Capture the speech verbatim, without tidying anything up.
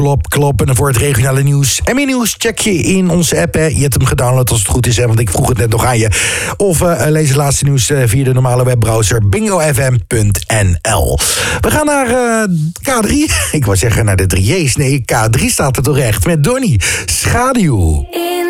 Klop, klop. En voor het regionale nieuws en meer nieuws check je in onze app. Hè. Je hebt hem gedownload als het goed is, hè, want ik vroeg het net nog aan je. Of uh, lees het laatste nieuws uh, via de normale webbrowser bingo f m punt n l. We gaan naar uh, K drie. Ik wou zeggen naar de drie J's. Nee, K drie staat er toch echt. Met Donnie. Schaduw.